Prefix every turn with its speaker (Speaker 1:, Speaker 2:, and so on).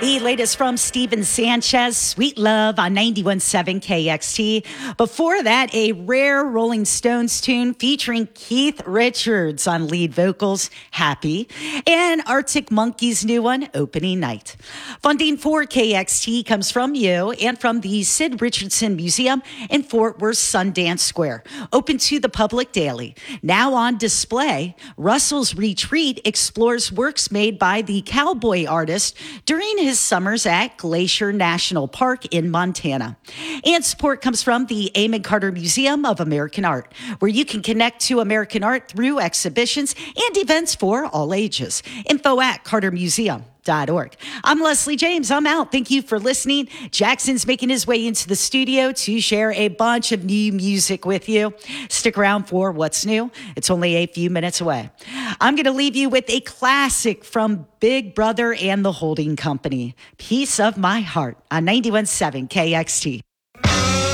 Speaker 1: The latest from Steven Sanchez, Sweet Love on 91.7 KXT. Before that, a rare Rolling Stones tune featuring Keith Richards on lead vocals, Happy, and Arctic Monkeys' new one, Opening Night. Funding for KXT comes from you and from the Sid Richardson Museum in Fort Worth Sundance Square, open to the public daily. Now on display, Russell's Retreat explores works made by the cowboy artist during his summers at Glacier National Park in Montana. And support comes from the Amon Carter Museum of American Art, where you can connect to American art through exhibitions and events for all ages. Info at cartermuseum.org. I'm Leslie James. I'm out. Thank you for listening. Jackson's making his way into the studio to share a bunch of new music with you. Stick around for what's new. It's only a few minutes away. I'm going to leave you with a classic from Big Brother and the Holding Company, Piece of My Heart on 91.7 KXT.